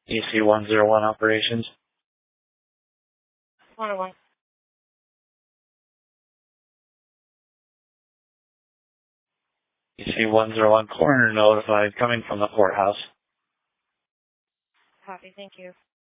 EC-101 operations. 101. EC-101 coroner notified coming from the courthouse. Copy, thank you.